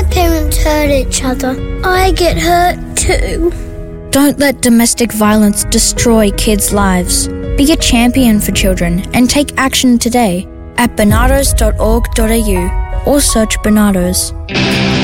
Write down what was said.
my parents hurt each other. I get hurt too. Don't let domestic violence destroy kids' lives. Be a champion for children and take action today at barnardos.org.au or search Barnardos.